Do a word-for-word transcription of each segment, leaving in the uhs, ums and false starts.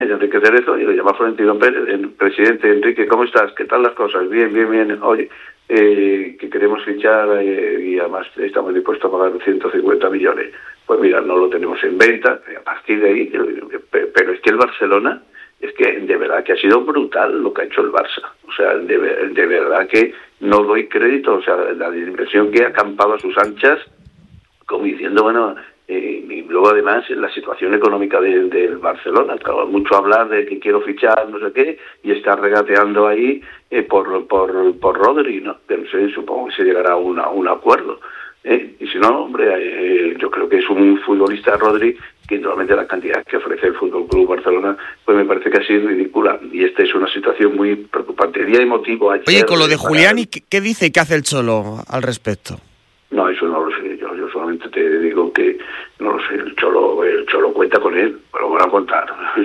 Enrique Cerezo, y lo llama Florentino Pérez, el presidente. Enrique, ¿cómo estás? ¿Qué tal las cosas? Bien, bien, bien. Oye, eh, que queremos fichar eh, y además estamos dispuestos a pagar ciento cincuenta millones. Pues mira, no lo tenemos en venta, a partir de ahí, pero es que el Barcelona, es que de verdad que ha sido brutal lo que ha hecho el Barça. O sea, de, de verdad que no doy crédito, o sea, la inversión que ha acampado a sus anchas, como diciendo, bueno... Eh, y luego además la situación económica del de Barcelona, claro, mucho hablar de que quiero fichar no sé qué y estar regateando ahí eh, por, por por Rodri, ¿no? Que no sé, supongo que se llegará a una, un acuerdo, ¿eh? Y si no, hombre, eh, yo creo que es un futbolista Rodri que normalmente la cantidad que ofrece el Fútbol Club Barcelona pues me parece que ha sido ridícula y esta es una situación muy preocupante. Día emotivo ayer. Oye, con lo de para... Julián, ¿y qué dice y qué hace el Cholo al respecto? No, eso no lo sé. Yo, yo solamente te digo que, no lo sé, el Cholo, el Cholo cuenta con él, pero lo van a contar.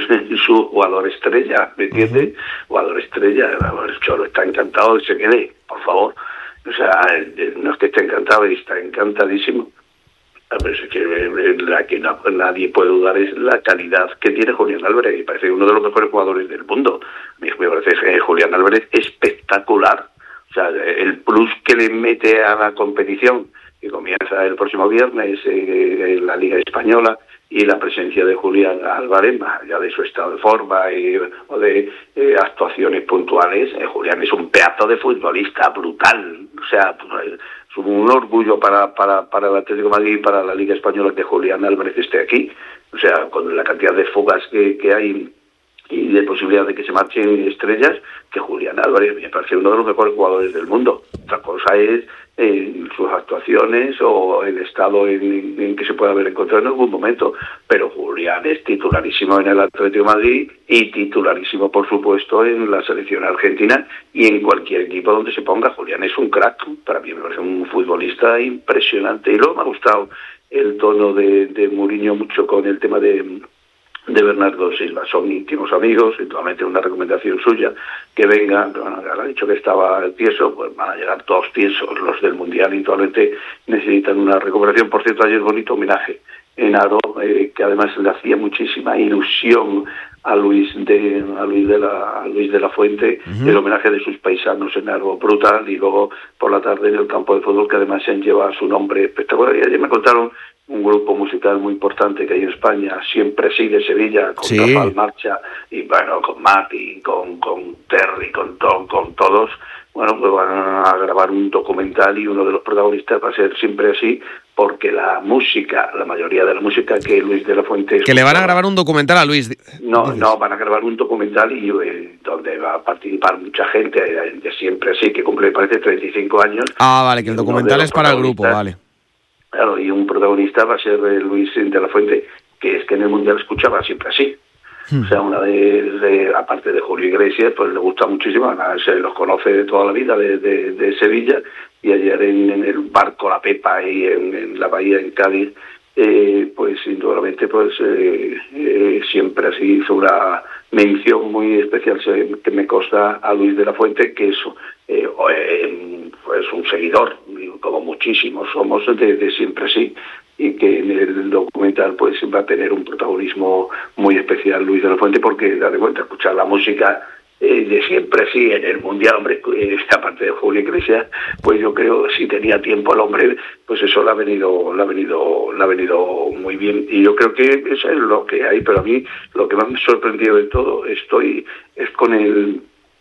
Su jugador estrella, ¿me entiendes? Uh-huh. Jugador estrella, el Cholo está encantado de que se quede, por favor. O sea, no es que esté encantado, está encantadísimo. Pero es que la que no, nadie puede dudar es la calidad que tiene Julián Álvarez. Me parece uno de los mejores jugadores del mundo. Me parece que Julián Álvarez espectacular. O sea, el plus que le mete a la competición, que comienza el próximo viernes eh, en la Liga Española, y la presencia de Julián Álvarez, más allá de su estado de forma y, o de eh, actuaciones puntuales, eh, Julián es un pedazo de futbolista brutal. O sea, es un orgullo para, para, para el Atlético de Madrid y para la Liga Española que Julián Álvarez esté aquí. O sea, con la cantidad de fugas que, que hay y de posibilidad de que se marchen estrellas, que Julián Álvarez me parece uno de los mejores jugadores del mundo. Otra cosa es eh, sus actuaciones o el estado en, en que se puede haber encontrado en algún momento, pero Julián es titularísimo en el Atlético de Madrid y titularísimo, por supuesto, en la selección argentina y en cualquier equipo donde se ponga. Julián es un crack, para mí me parece un futbolista impresionante, y luego me ha gustado el tono de, de Mourinho mucho con el tema de de Bernardo Silva. Son íntimos amigos, y totalmente una recomendación suya, que venga. Bueno, ha dicho que estaba tieso, pues van a llegar todos tiesos los del Mundial y totalmente necesitan una recuperación. Por cierto, ayer bonito homenaje en Aro, eh, que además le hacía muchísima ilusión a Luis de a Luis de la a Luis de la Fuente, uh-huh. El homenaje de sus paisanos en Aro, brutal, y luego por la tarde en el campo de fútbol, que además se lleva su nombre espectacular. Y ayer me contaron un grupo musical muy importante que hay en España, Siempre Sí, de Sevilla, con sí. Rafael Marcha, y bueno, con Mati, con, con Terry, con Tom, con todos. Bueno, pues van a grabar un documental y uno de los protagonistas va a ser Siempre Así, porque la música, la mayoría de la música que Luis de la Fuente... Que le van a grabar un documental a Luis. No, dices. no, van a grabar un documental y eh, donde va a participar mucha gente de, de Siempre Así, que cumple, parece, treinta y cinco años. Ah, vale, que el documental es para el grupo, vale. Claro, y un protagonista va a ser eh, Luis de la Fuente, que es que en el Mundial escuchaba Siempre Así. Hmm. O sea, una vez, de, aparte de Julio Iglesias, pues le gusta muchísimo, se los conoce de toda la vida de, de, de Sevilla, y ayer en, en el barco La Pepa y en, en la bahía en Cádiz, eh, pues indudablemente pues eh, eh, Siempre Así hizo una mención muy especial que me consta a Luis de la Fuente, que es eh, eh, pues un seguidor, como muchísimos somos, de, de Siempre Así, y que en el documental pues va a tener un protagonismo muy especial Luis de la Fuente, porque da de cuenta escuchar la música eh, de Siempre Así en el Mundial, hombre, esta parte de Julio Iglesias, pues yo creo que si tenía tiempo el hombre, pues eso le ha venido, le ha venido, le ha venido muy bien, y yo creo que eso es lo que hay. Pero a mí lo que más me ha sorprendido de todo estoy es con el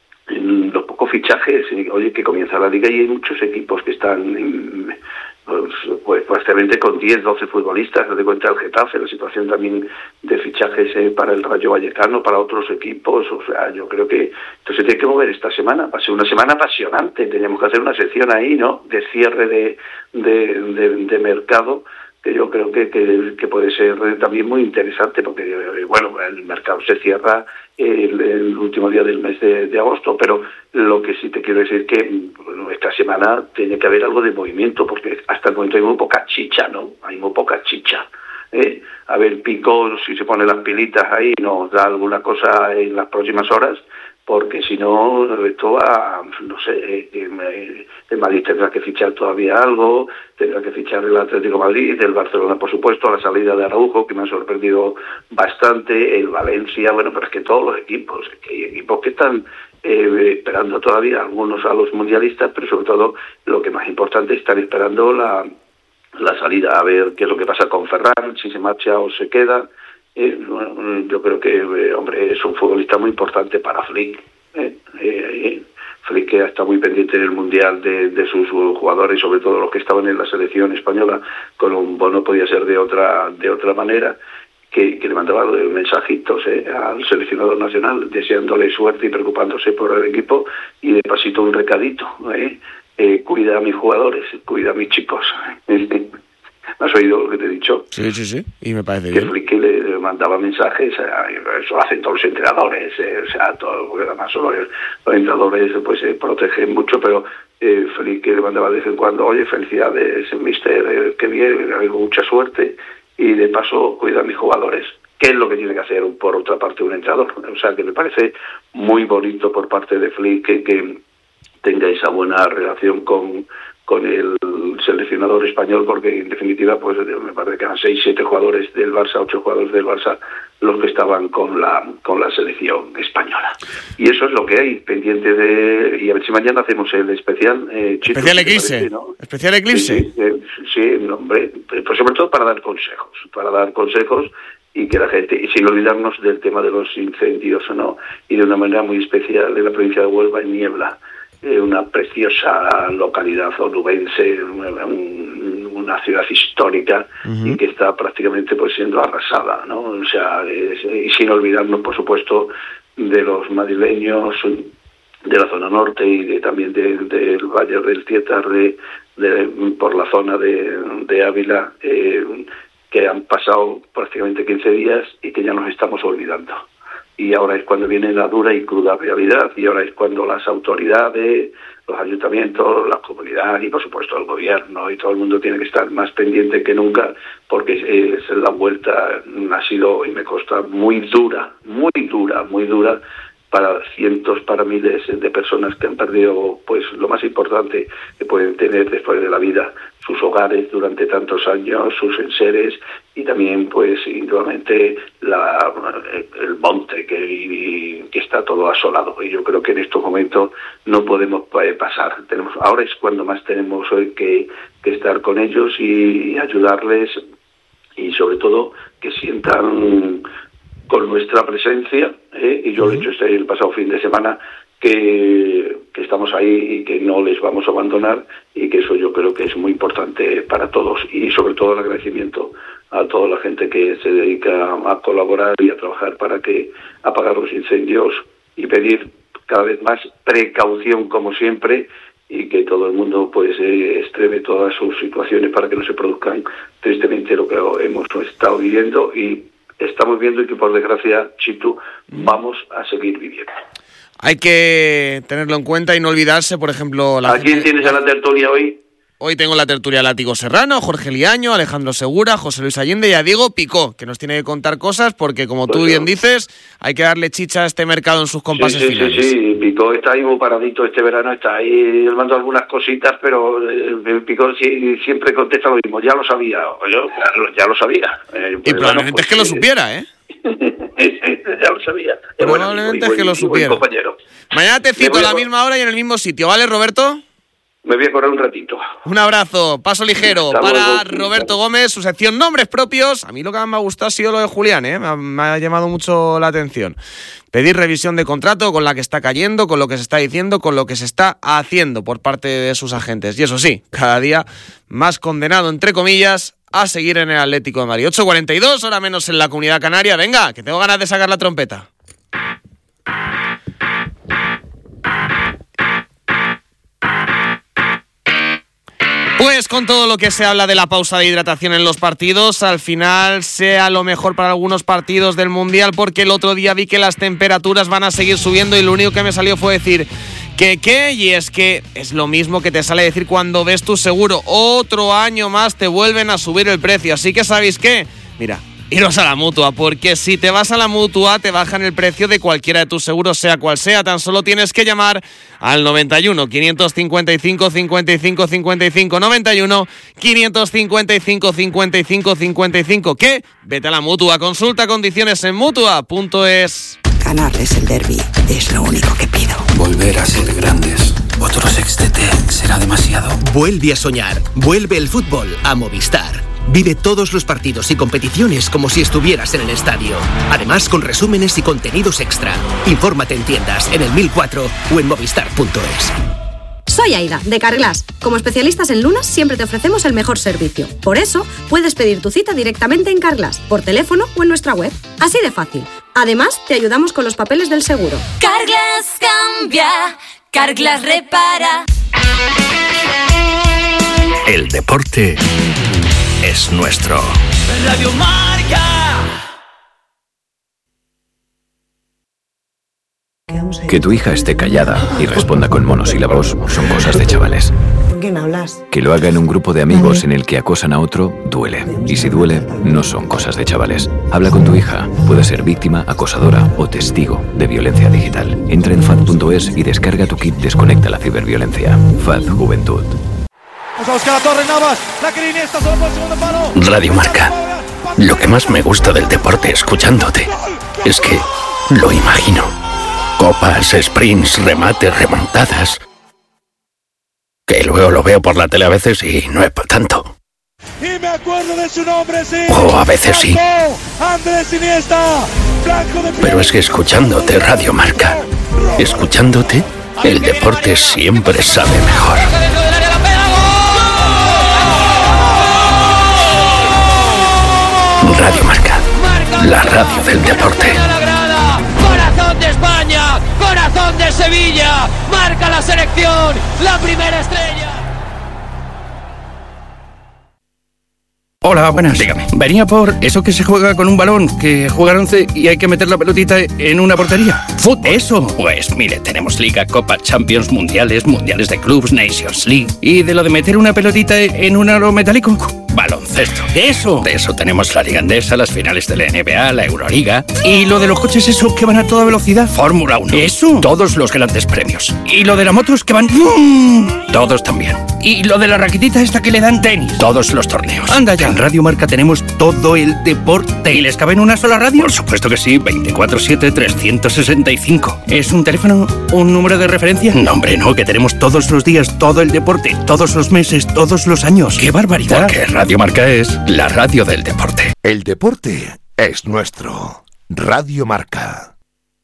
en los pocos fichajes. Oye, que comienza la liga y hay muchos equipos que están en, pues, pues prácticamente con diez, doce futbolistas. No te cuenta el Getafe, la situación también de fichajes eh, para el Rayo Vallecano, para otros equipos. O sea, yo creo que esto se tiene que mover esta semana. Va a ser una semana apasionante. Teníamos que hacer una sección ahí, ¿no?, de cierre de, de, de, de mercado, que yo creo que, que, que puede ser también muy interesante, porque bueno, el mercado se cierra el, el último día del mes de, de agosto, pero lo que sí te quiero decir es que bueno, esta semana tiene que haber algo de movimiento, porque hasta el momento hay muy poca chicha, ¿no? Hay muy poca chicha. ¿eh? A ver, Pico, si se pone las pilitas ahí, nos da alguna cosa en las próximas horas, porque si no, esto va, no sé, el Madrid tendrá que fichar todavía algo, tendrá que fichar el Atlético de Madrid, el Barcelona, por supuesto, la salida de Araujo, que me ha sorprendido bastante, el Valencia, bueno, pero es que todos los equipos, es que hay equipos que están eh, esperando todavía, algunos a los mundialistas, pero sobre todo, lo que más importante, están esperando la, la salida, a ver qué es lo que pasa con Ferran, si se marcha o se queda. Eh, bueno, yo creo que, eh, hombre, es un futbolista muy importante para Flick. Eh, eh, Flick que está muy pendiente del Mundial de, de sus jugadores, sobre todo los que estaban en la selección española, con un no podía ser de otra de otra manera, que, que le mandaba mensajitos eh, al seleccionador nacional, deseándole suerte y preocupándose por el equipo, y de pasito un recadito, eh, eh, cuida a mis jugadores, cuida a mis chicos. ¿Has oído lo que te he dicho? Sí, sí, sí, y me parece que bien. Flick le mandaba mensajes, eso lo hacen todos los entrenadores, eh, o sea, todo, porque además solo los, los entrenadores pues se eh, protegen mucho, pero eh, Flick le mandaba de vez en cuando, oye, felicidades, mister, eh, qué bien, mucha suerte, y de paso cuida a mis jugadores. ¿Qué es lo que tiene que hacer, por otra parte, un entrenador? O sea, que me parece muy bonito por parte de Flick que, que tenga esa buena relación con con el seleccionador español, porque en definitiva pues me parece que eran seis, siete jugadores del Barça, ocho jugadores del Barça los que estaban con la con la selección española. Y eso es lo que hay pendiente de... Y a ver si mañana hacemos el especial... Eh, Chito, especial Eclipse, parece, ¿no? Especial Eclipse. Sí, sí, sí, hombre, pues sobre todo para dar consejos, para dar consejos y que la gente, y sin olvidarnos del tema de los incendios, ¿no? Y de una manera muy especial en la provincia de Huelva, en Niebla, una preciosa localidad onubense, una ciudad histórica, uh-huh. y que está prácticamente pues siendo arrasada, ¿no? O sea, es, y sin olvidarnos, por supuesto, de los madrileños de la zona norte y de, también del de, de Valle del Tietar, de, de, por la zona de, de Ávila, eh, que han pasado prácticamente quince días y que ya nos estamos olvidando. Y ahora es cuando viene la dura y cruda realidad, y ahora es cuando las autoridades, los ayuntamientos, las comunidades y por supuesto el gobierno y todo el mundo tiene que estar más pendiente que nunca, porque es, la vuelta ha sido, y me consta, muy dura, muy dura, muy dura para cientos, para miles de personas que han perdido pues lo más importante que pueden tener después de la vida, sus hogares durante tantos años, sus enseres, y también pues indudablemente la, el monte que, y, que está todo asolado. Y yo creo que en estos momentos no podemos pasar. Tenemos ahora es cuando más tenemos que, que estar con ellos y, y ayudarles, y sobre todo que sientan con nuestra presencia, ¿eh? Y yo lo he hecho este el pasado fin de semana, que, que estamos ahí y que no les vamos a abandonar, y que eso yo creo que es muy importante para todos, y sobre todo el agradecimiento a toda la gente que se dedica a colaborar y a trabajar para que apagar los incendios, y pedir cada vez más precaución como siempre, y que todo el mundo pues eh, extreme todas sus situaciones para que no se produzcan tristemente lo que hemos estado viviendo y estamos viendo, y que por desgracia, Chitu, vamos a seguir viviendo. Hay que tenerlo en cuenta y no olvidarse, por ejemplo... La ¿A quién gente... tienes en la tertulia hoy? Hoy tengo la tertulia Látigo Serrano, Jorge Liaño, Alejandro Segura, José Luis Allende y a Diego Picó, que nos tiene que contar cosas porque, como pues tú bien dices, hay que darle chicha a este mercado en sus compases sí, sí, finales. Sí, sí, Picó está ahí muy paradito este verano, está ahí mando algunas cositas, pero eh, Picó sí, siempre contesta lo mismo, ya lo sabía, yo claro, ya lo sabía. Eh, y probablemente bueno, pues, es que lo supiera, ¿eh? Ya lo sabía. Probablemente bueno, es que lo supiera. Mañana te cito a la misma hora y en el mismo sitio, ¿vale, Roberto? Me voy a correr un ratito. Un abrazo, paso ligero Hasta para luego, Roberto Gómez, su sección Nombres Propios. A mí lo que más me ha gustado ha sido lo de Julián, ¿eh? me, ha, me ha llamado mucho la atención. Pedir revisión de contrato con la que está cayendo, con lo que se está diciendo, con lo que se está haciendo por parte de sus agentes. Y eso sí, cada día más condenado, entre comillas, a seguir en el Atlético de Madrid. ocho cuarenta y dos, hora menos en la Comunidad Canaria. Venga, que tengo ganas de sacar la trompeta. Pues con todo lo que se habla de la pausa de hidratación en los partidos, al final sea lo mejor para algunos partidos del Mundial, porque el otro día vi que las temperaturas van a seguir subiendo y lo único que me salió fue decir que qué, y es que es lo mismo que te sale decir cuando ves tu seguro. Otro año más te vuelven a subir el precio, así que ¿sabéis qué? Mira, iros a la Mutua, porque si te vas a la Mutua te bajan el precio de cualquiera de tus seguros, sea cual sea. Tan solo tienes que llamar al noventa y uno, quinientos cincuenta y cinco, cincuenta y cinco, cincuenta y cinco, noventa y uno, quinientos cincuenta y cinco, cincuenta y cinco, cincuenta y cinco. ¿Qué? Vete a la Mutua, consulta condiciones en mutua punto es. Ganarles el derbi es lo único que pido. Volver a ser grandes. Otro sextete será demasiado. Vuelve a soñar. Vuelve el fútbol a Movistar. Vive todos los partidos y competiciones como si estuvieras en el estadio. Además, con resúmenes y contenidos extra. Infórmate en tiendas, en el mil cuatro o en movistar punto es. Soy Aida, de Carglass. Como especialistas en lunas, siempre te ofrecemos el mejor servicio. Por eso, puedes pedir tu cita directamente en Carglass, por teléfono o en nuestra web. Así de fácil. Además, te ayudamos con los papeles del seguro. Carglass cambia, Carglass repara. El deporte es nuestro. Radio Marca. Que tu hija esté callada y responda con monosílabos son cosas de chavales. ¿Con quién hablas? Que lo haga en un grupo de amigos en el que acosan a otro, duele. Y si duele, no son cosas de chavales. Habla con tu hija. Puede ser víctima, acosadora o testigo de violencia digital. Entra en F A D punto es y descarga tu kit Desconecta la ciberviolencia. F A D Juventud. Radio Marca. Lo que más me gusta del deporte escuchándote es que lo imagino. Copas, sprints, remates, remontadas. Que luego lo veo por la tele a veces y no es para tanto. Y me acuerdo de su nombre, sí. O a veces sí. Andrés Iniesta. Pero es que escuchándote Radio Marca, escuchándote, el deporte siempre sabe mejor. Radio Marca, la radio del deporte. Corazón de España, corazón de Sevilla, marca la selección, la primera estrella. Hola, buenas. Dígame. Venía por eso que se juega con un balón, que juegan once y hay que meter la pelotita en una portería. ¿Fútbol? Eso. Pues mire, tenemos Liga, Copa, Champions, Mundiales, Mundiales de Clubs, Nations League. ¿Y de lo de meter una pelotita en un aro metálico? Baloncesto. Eso. De eso tenemos la Liga Endesa, las finales de la N B A, la Euroliga. ¿Y lo de los coches esos que van a toda velocidad? Fórmula uno. Eso. Todos los grandes premios. ¿Y lo de las motos que van...? Todos también. ¿Y lo de la raquetita esta que le dan tenis? Todos los torneos. Anda ya. En Radio Marca tenemos todo el deporte. ¿Y les cabe en una sola radio? Por supuesto que sí, veinticuatro siete, trescientos sesenta y cinco. ¿Es un teléfono, un número de referencia? No, hombre, no, que tenemos Todos los días, todo el deporte, todos los meses, todos los años. ¡Qué barbaridad! Porque Radio Marca es la radio del deporte. El deporte es nuestro. Radio Marca.